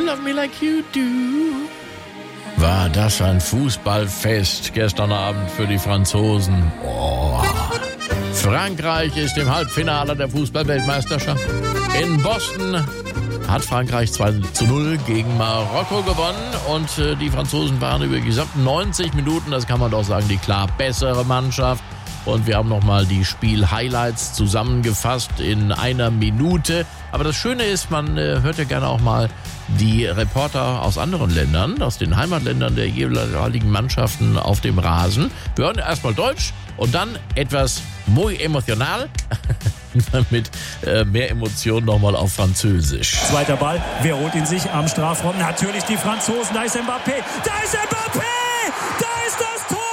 Love me like you do. War das ein Fußballfest gestern Abend für die Franzosen. Oh. Frankreich ist im Halbfinale der Fußball-Weltmeisterschaft. In Boston hat Frankreich 2-0 gegen Marokko gewonnen und die Franzosen waren über die gesamten 90 Minuten, das kann man doch sagen, die klar bessere Mannschaft. Und wir haben nochmal die Spiel-Highlights zusammengefasst in einer Minute. Aber das Schöne ist, man hört ja gerne auch mal die Reporter aus anderen Ländern, aus den Heimatländern der jeweiligen Mannschaften auf dem Rasen. Wir hören erstmal Deutsch und dann etwas muy emotional. Mit mehr Emotionen nochmal auf Französisch. Zweiter Ball, wer holt ihn sich am Strafraum? Natürlich die Franzosen, da ist Mbappé, da ist Mbappé, da ist das Tor!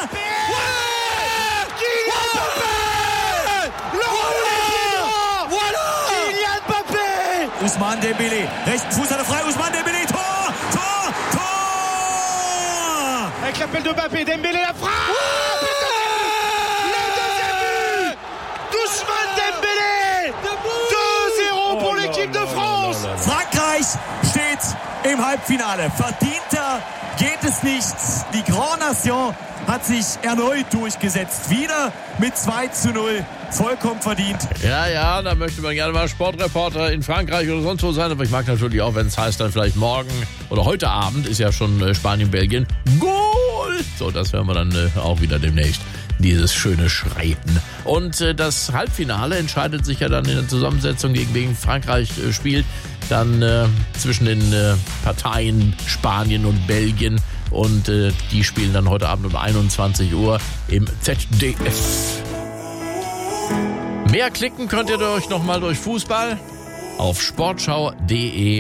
Ousmane Dembélé, rechten Fuß hat er frei, Ousmane Dembélé, Tor! Avec l'appel de Mbappé, Dembélé la frappe! Le deuxième but d'Ousmane Dembélé! 2-0 pour l'équipe de France! Frankreich steht im Halbfinale. Verdienter geht es nicht. Die Grand Nation hat sich erneut durchgesetzt. Wieder mit 2-0. Vollkommen verdient. Ja, da möchte man gerne mal Sportreporter in Frankreich oder sonst wo sein. Aber ich mag natürlich auch, wenn es heißt, dann vielleicht morgen oder heute Abend ist ja schon Spanien, Belgien. Goal! So, das hören wir dann auch wieder demnächst. Dieses schöne Schreiten. Und das Halbfinale entscheidet sich ja dann in der Zusammensetzung, gegen wen Frankreich spielt. Dann zwischen den Parteien Spanien und Belgien. Und die spielen dann heute Abend um 21 Uhr im ZDF. Mehr klicken könnt ihr euch nochmal durch Fußball auf sportschau.de.